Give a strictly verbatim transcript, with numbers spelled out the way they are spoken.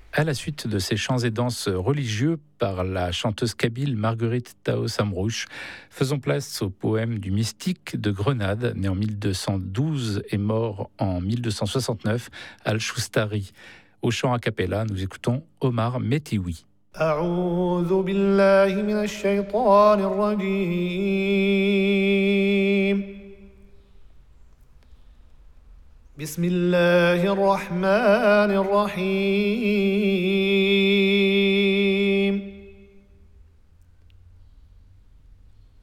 À la suite de ces chants et danses religieux par la chanteuse kabyle Marguerite Tao Samrouche, faisons place au poème du mystique de Grenade, né en mille deux cent douze et mort en mille deux cent soixante-neuf, Al-Shoustari. Au chant a cappella, nous écoutons Omar Métioui. أعوذ بالله من الشيطان الرجيم بسم الله الرحمن الرحيم